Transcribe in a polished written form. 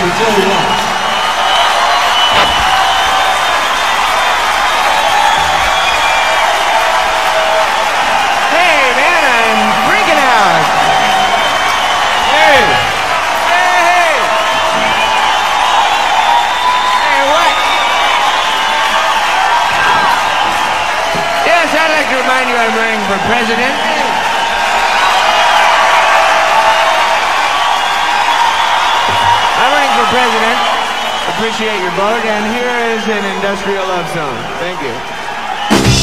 really was. Hey, man, I'm freaking out. Hey. Hey. Hey, what? Yes, I'd like to remind you I'm running for president. I'm running for president. Appreciate your vote, and here is an industrial love song. Thank you.